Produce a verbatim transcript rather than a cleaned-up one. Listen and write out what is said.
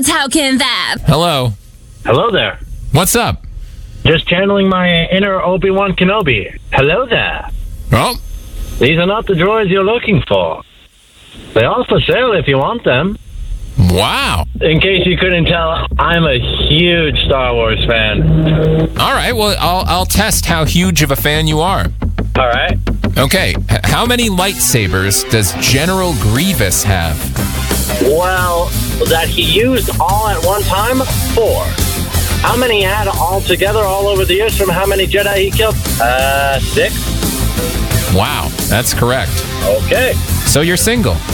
That's How Can That. Hello. Hello there. What's up? Just channeling my inner Obi-Wan Kenobi. Hello there. Oh, These are not the droids you're looking for. They're all for sale if you want them. wow. In case you couldn't tell, I'm a huge Star Wars fan. All right, well, I'll, I'll test how huge of a fan you are. All right. Okay, h- how many lightsabers does General Grievous have? Well, that he used all at one time? Four. How many he had all together all over the years from how many Jedi he killed? Uh, six? Wow, that's correct. Okay. So you're single.